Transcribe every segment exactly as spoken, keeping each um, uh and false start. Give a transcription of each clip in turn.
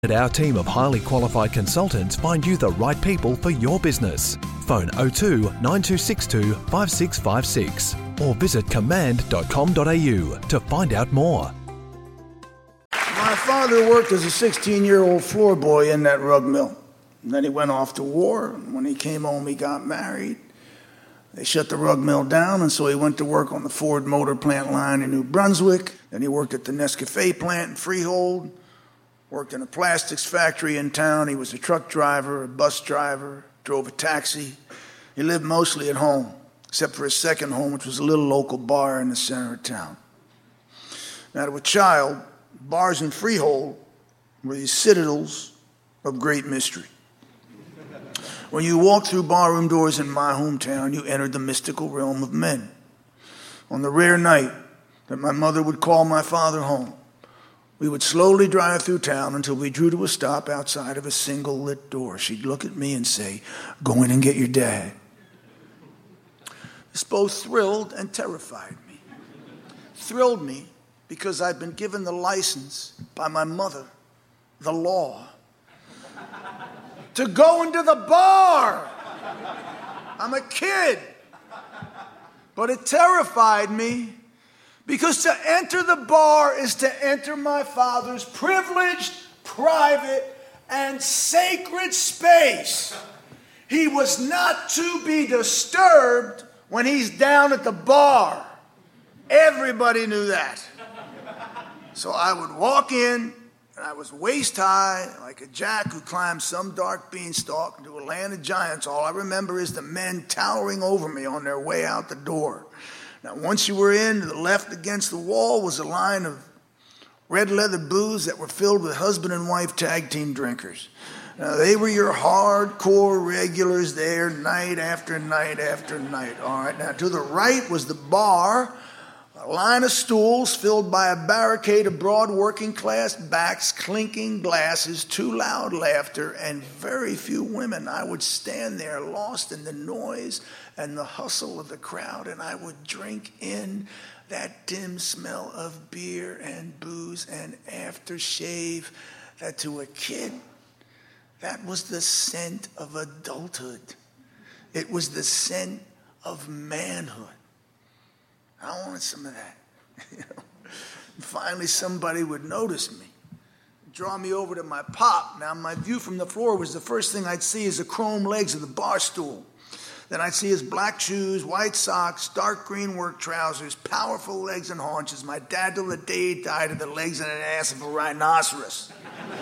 Our team of highly qualified consultants find you the right people for your business. Phone oh two, nine two six two, five six five six or visit command dot com dot a u to find out more. My father worked as a sixteen-year-old floor boy in that rug mill. And then he went off to war. When he came home, he got married. They shut the rug mill down, and so he went to work on the Ford motor plant line in New Brunswick. Then he worked at the Nescafe plant in Freehold. Worked in a plastics factory in town. He was a truck driver, a bus driver, drove a taxi. He lived mostly at home, except for his second home, which was a little local bar in the center of town. Now, to a child, bars in Freehold were these citadels of great mystery. When you walked through barroom doors in my hometown, you entered the mystical realm of men. On the rare night that my mother would call my father home, we would slowly drive through town until we drew to a stop outside of a single lit door. She'd look at me and say, "Go in and get your dad." This both thrilled and terrified me. Thrilled me because I'd been given the license by my mother, the law, to go into the bar. I'm a kid. But it terrified me because to enter the bar is to enter my father's privileged, private, and sacred space. He was not to be disturbed when he's down at the bar. Everybody knew that. So I would walk in, and I was waist high, like a jack who climbed some dark beanstalk into a land of giants. All I remember is the men towering over me on their way out the door. Now, once you were in, to the left against the wall was a line of red leather booths that were filled with husband and wife tag team drinkers. Now, they were your hardcore regulars there night after night after night. All right, now to the right was the bar, a line of stools filled by a barricade of broad working class backs, clinking glasses, too loud laughter, and very few women. I would stand there lost in the noise and the hustle of the crowd, and I would drink in that dim smell of beer and booze and aftershave that to a kid, that was the scent of adulthood. It was the scent of manhood. I wanted some of that. You know? Finally, somebody would notice me, draw me over to my pop. Now, my view from the floor was the first thing I'd see is the chrome legs of the bar stool. Then I'd see his black shoes, white socks, dark green work trousers, powerful legs and haunches. My dad, till the day he died, had the legs and an ass of a rhinoceros.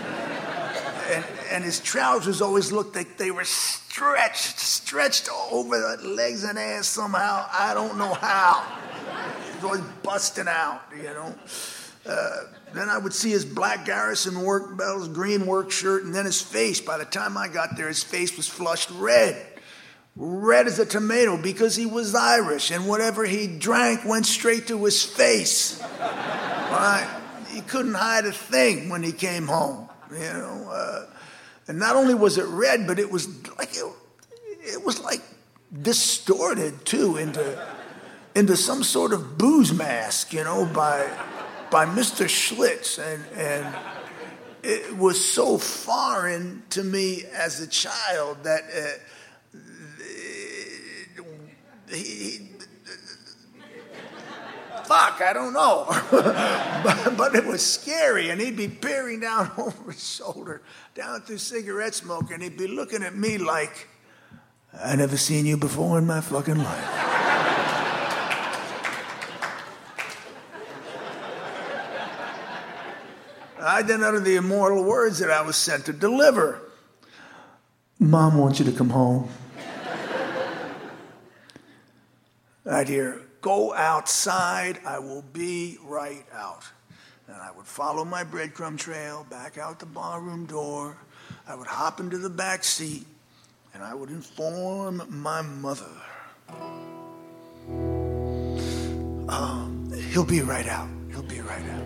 and, and his trousers always looked like they were stretched, stretched over the legs and ass somehow. I don't know how. He was always busting out, you know. Uh, then I would see his black Garrison work belt, his green work shirt, and then his face. By the time I got there, his face was flushed red. Red as a tomato because he was Irish, and whatever he drank went straight to his face. Right? He couldn't hide a thing when he came home, you know. Uh, and not only was it red, but it was like it, it was like distorted too into into some sort of booze mask, you know, by by Mister Schlitz, and and it was so foreign to me as a child that. Uh, He, he, fuck, I don't know. but, but it was scary, and he'd be peering down over his shoulder, down through cigarette smoke, and he'd be looking at me like, I never seen you before in my fucking life. I then uttered the immortal words that I was sent to deliver. Mom wants you to come home. I'd hear, go outside, I will be right out. And I would follow my breadcrumb trail back out the barroom door. I would hop into the back seat, and I would inform my mother. Um, he'll be right out. He'll be right out.